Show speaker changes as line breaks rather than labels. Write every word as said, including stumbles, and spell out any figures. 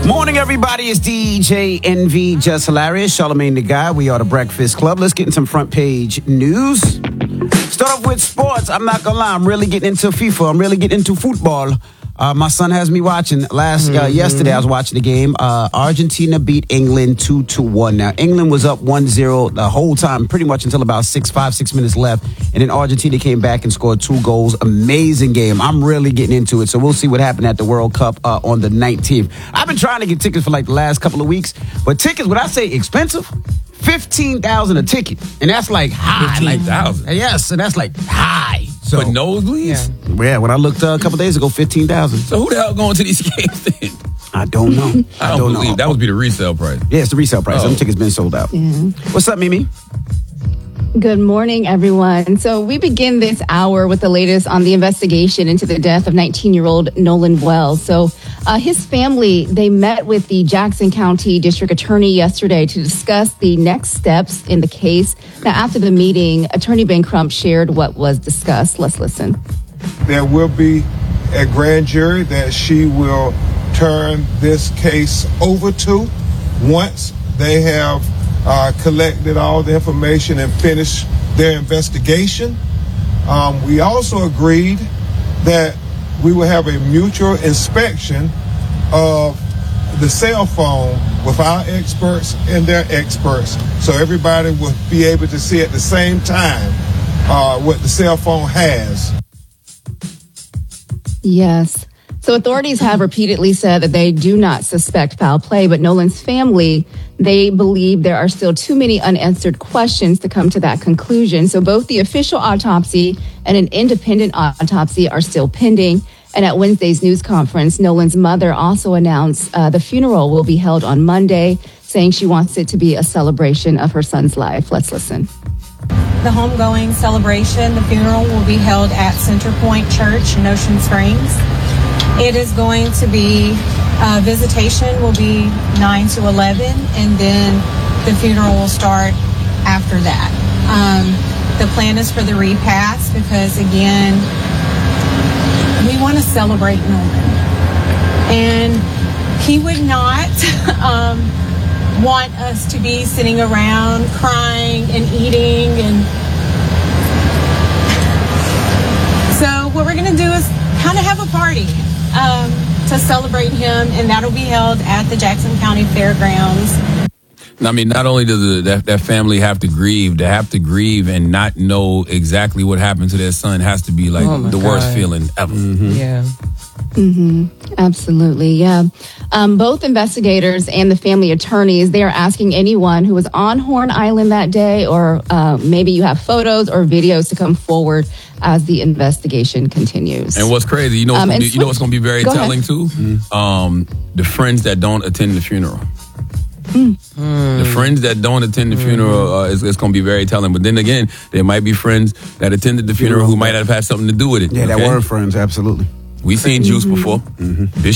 Morning, everybody. It's D J N V, Just Hilarious, Charlamagne the Guy. We are the Breakfast Club. Let's get in some front page news. Start off with sports. I'm not gonna lie, I'm really getting into FIFA. I'm really getting into football. Uh, my son has me watching. Last uh, mm-hmm. Yesterday, I was watching the game. Uh, Argentina beat England two to one. Now, England was up one zero the whole time, pretty much until about six, five, six minutes left. And then Argentina came back and scored two goals. Amazing game. I'm really getting into it. So we'll see what happened at the World Cup uh, on the nineteenth. I've been trying to get tickets for like the last couple of weeks. But tickets, when I say expensive, fifteen thousand dollars a ticket. And that's like high.
fifteen thousand dollars?
Like, yes, and that's like high. So,
but nosebleeds?
Yeah. yeah, when I looked uh, a couple days ago, fifteen thousand dollars.
So who the hell going to these games then?
I don't know.
I don't,
I don't
believe
know.
that would be the resale price.
Yeah, it's the resale price.
Oh.
Some tickets been sold out.
Yeah.
What's up, Mimi?
Good morning, everyone. So we begin this hour with the latest on the investigation into the death of nineteen-year-old Nolan Wells. So uh, his family, they met with the Jackson County District Attorney yesterday to discuss the next steps in the case. Now, after the meeting, Attorney Ben Crump shared what was discussed. Let's listen.
There will be a grand jury that she will turn this case over to once they have Uh, collected all the information and finished their investigation. Um, we also agreed that we will have a mutual inspection of the cell phone with our experts and their experts, so everybody will be able to see at the same time uh, what the cell phone has.
Yes. So authorities have repeatedly said that they do not suspect foul play, but Nolan's family, they believe there are still too many unanswered questions to come to that conclusion. So both the official autopsy and an independent autopsy are still pending. And at Wednesday's news conference, Nolan's mother also announced uh, the funeral will be held on Monday, saying she wants it to be a celebration of her son's life. Let's listen.
The homegoing celebration, the funeral will be held at Center Point Church in Ocean Springs. It is going to be, uh, visitation will be nine to eleven, and then the funeral will start after that. Um, the plan is for the repast because, again, we want to celebrate Nolan. And he would not um, want us to be sitting around crying and eating. And so what we're going to do is kind of have a party. Um, to celebrate him, and that'll be held at the Jackson County Fairgrounds.
I mean, not only does the, that, that family have to grieve, to have to grieve and not know exactly what happened to their son has to be like
oh
the
God.
worst feeling ever.
Mm-hmm. Yeah.
Mm-hmm. Absolutely, yeah. Um, both investigators and the family attorneys, they are asking anyone who was on Horn Island that day, or uh, maybe you have photos or videos to come forward as the investigation continues.
And what's crazy, you know, what's
Um,
gonna
and
be, you know what's going to be very
Go
telling
ahead.
too? Mm-hmm. Um, the friends that don't attend the funeral.
Mm.
The friends that don't attend the funeral uh, is, is going to be very telling. But then again, there might be friends that attended the funeral who might have had something to do with it.
Yeah,
okay?
that were friends, absolutely.
We seen Juice before.
Mm-hmm.
This